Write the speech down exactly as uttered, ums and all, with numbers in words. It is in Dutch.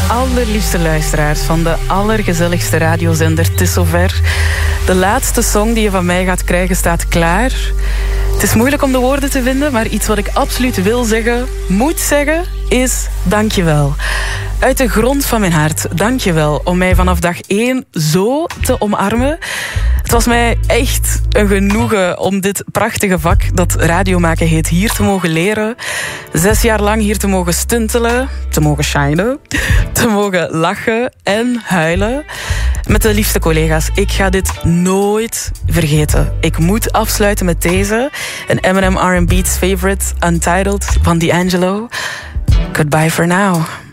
allerliefste luisteraars van de allergezelligste radiozender. Het is zover. De laatste song die je van mij gaat krijgen staat klaar. Het is moeilijk om de woorden te vinden, maar iets wat ik absoluut wil zeggen, moet zeggen, is dankjewel. Uit de grond van mijn hart, dankjewel om mij vanaf dag één zo te omarmen. Het was mij echt een genoegen om dit prachtige vak dat radiomaken heet hier te mogen leren. Zes jaar lang hier te mogen stuntelen, te mogen shinen, te mogen lachen en huilen. Met de liefste collega's. Ik ga dit nooit vergeten. Ik moet afsluiten met deze. Een Eminem R and B's favorite, Untitled van D'Angelo. Goodbye for now.